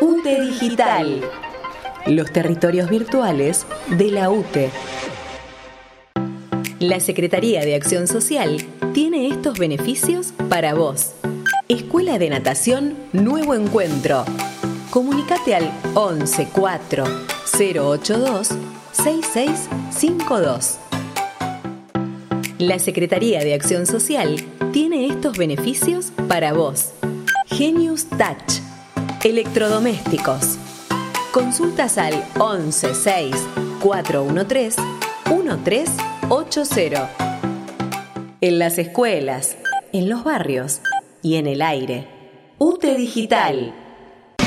UTE Digital. Los territorios virtuales de la UTE. La Secretaría de Acción Social tiene estos beneficios para vos. Escuela de Natación Nuevo Encuentro. Comunicate al 11 4 082 6652. La Secretaría de Acción Social tiene estos beneficios para vos. Genius Touch. Electrodomésticos. Consultas al 11 6 413 1380. En las escuelas, en los barrios y en el aire. UTE Digital.